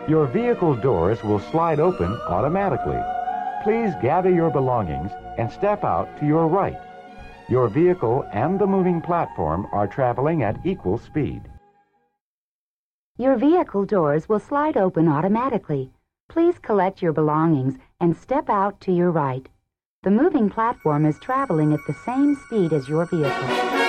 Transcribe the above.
Your vehicle doors will slide open automatically. Please gather your belongings and step out to your right. Your vehicle and the moving platform are traveling at equal speed. Your vehicle doors will slide open automatically. Please collect your belongings and step out to your right. The moving platform is traveling at the same speed as your vehicle.